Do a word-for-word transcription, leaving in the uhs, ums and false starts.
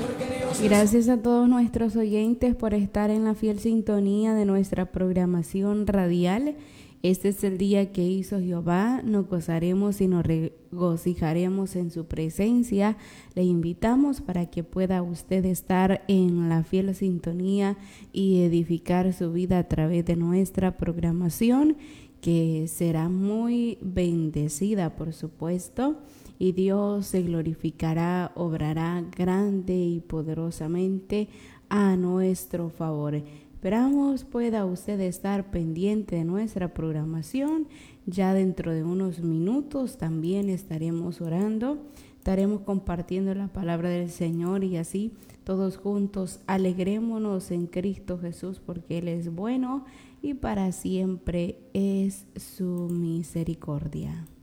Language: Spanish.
Gracias a todos nuestros oyentes por estar en la fiel sintonía de nuestra programación radial. Este es el día que hizo Jehová, nos gozaremos y nos regocijaremos en su presencia. Le invitamos para que pueda usted estar en la fiel sintonía y edificar su vida a través de nuestra programación, que será muy bendecida, por supuesto, y Dios se glorificará, obrará grande y poderosamente a nuestro favor. Esperamos pueda usted estar pendiente de nuestra programación. Ya dentro de unos minutos también estaremos orando, estaremos compartiendo la palabra del Señor y así todos juntos alegrémonos en Cristo Jesús, porque Él es bueno y para siempre es su misericordia.